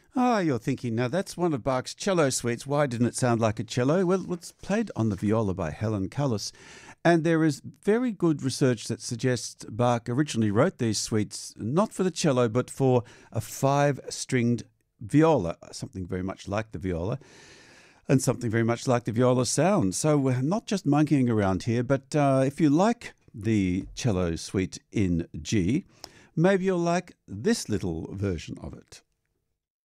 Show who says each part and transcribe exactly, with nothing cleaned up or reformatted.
Speaker 1: Ah, you're thinking, now that's one of Bach's cello suites. Why didn't it sound like a cello? Well, it's played on the viola by Helen Cullis. And there is very good research that suggests Bach originally wrote these suites not for the cello, but for a five-stringed viola, something very much like the viola, and something very much like the viola sound. So we're not just monkeying around here, but uh, if you like the cello suite in G, maybe you'll like this little version of it.